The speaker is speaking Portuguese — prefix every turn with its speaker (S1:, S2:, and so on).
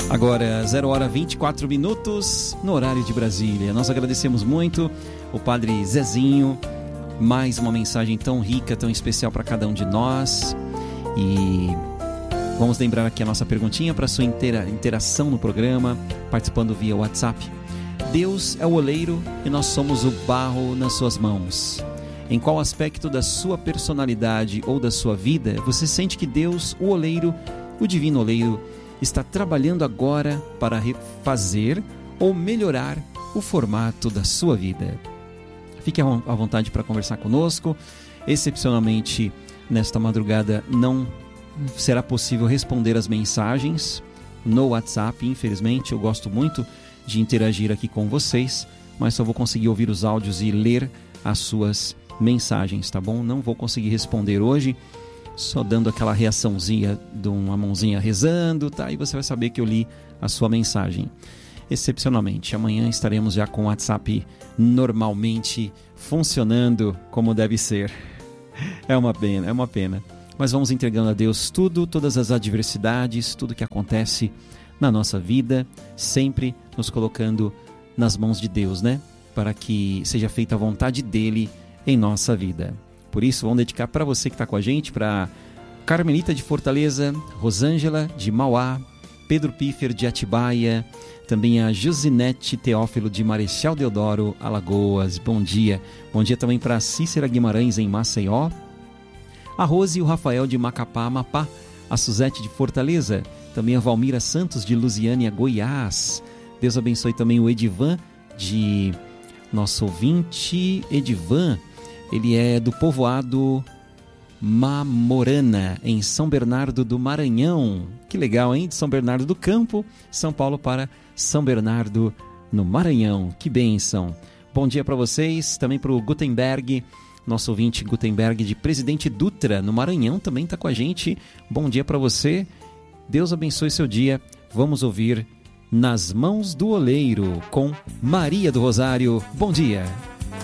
S1: Agora, 0h24 no horário de Brasília. Nós agradecemos muito o Padre Zezinho. Mais uma mensagem tão rica, tão especial para cada um de nós. E vamos lembrar aqui a nossa perguntinha para a sua interação no programa, participando via WhatsApp. Deus é o oleiro e nós somos o barro nas suas mãos. Em qual aspecto da sua personalidade ou da sua vida você sente que Deus, o oleiro, o divino oleiro, está trabalhando agora para refazer ou melhorar o formato da sua vida? Fique à vontade para conversar conosco. Excepcionalmente, nesta madrugada, não será possível responder as mensagens no WhatsApp. Infelizmente, eu gosto muito de interagir aqui com vocês, mas só vou conseguir ouvir os áudios e ler as suas mensagens, tá bom? Não vou conseguir responder hoje, só dando aquela reaçãozinha de uma mãozinha rezando, tá? E você vai saber que eu li a sua mensagem. Excepcionalmente, amanhã estaremos já com o WhatsApp normalmente funcionando como deve ser. É uma pena. Mas vamos entregando a Deus tudo, todas as adversidades, tudo que acontece na nossa vida, sempre nos colocando nas mãos de Deus, né? Para que seja feita a vontade dEle em nossa vida. Por isso, vamos dedicar para você que está com a gente, para Carmelita de Fortaleza, Rosângela de Mauá, Pedro Piffer de Atibaia, também a Josinete Teófilo de Marechal Deodoro, Alagoas. Bom dia. Bom dia também para Cícera Guimarães em Maceió, a Rose e o Rafael de Macapá, Amapá, a Suzete de Fortaleza, também a Valmira Santos de Lusiânia, Goiás. Deus abençoe também o Edivan, de nosso ouvinte Edivan. Ele é do povoado Mamorana, em São Bernardo do Maranhão. Que legal, hein? De São Bernardo do Campo, São Paulo, para São Bernardo no Maranhão. Que bênção. Bom dia para vocês, também para o Gutenberg, nosso ouvinte Gutenberg de Presidente Dutra, no Maranhão, também está com a gente. Bom dia para você. Deus abençoe seu dia. Vamos ouvir Nas Mãos do Oleiro, com Maria do Rosário. Bom dia.